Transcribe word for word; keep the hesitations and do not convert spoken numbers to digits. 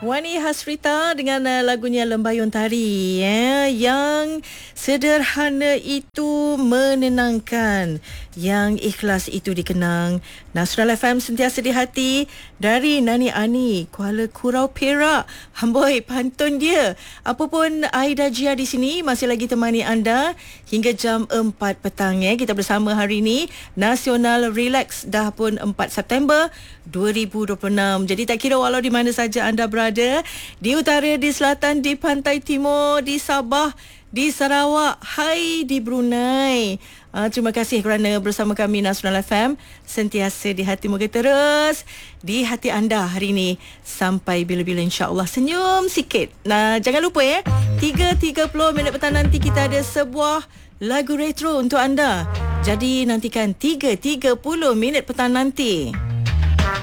Wani Hasrita dengan uh, lagunya Lembayun Tari ya, yang sederhana itu menenangkan, yang ikhlas itu dikenang. Nasional F M sentiasa di hati. Dari Nani Ani, Kuala Kurau Perak. Amboi, pantun dia. Apapun, Aida Jia di sini masih lagi temani anda hingga jam empat petang ya. Kita bersama hari ini Nasional Relax, dah pun empat September dua ribu dua puluh enam. Jadi tak kira walau di mana saja anda berada, di utara, di selatan, di pantai timur, di Sabah, di Sarawak, hai di Brunei. Uh, terima kasih kerana bersama kami. Nasional F M sentiasa di hati, moga terus di hati anda hari ini sampai bila-bila, insya-Allah. Senyum sikit. Nah, jangan lupa ya, tiga tiga puluh minit petang nanti kita ada sebuah lagu retro untuk anda. Jadi nantikan tiga tiga puluh minit petang nanti.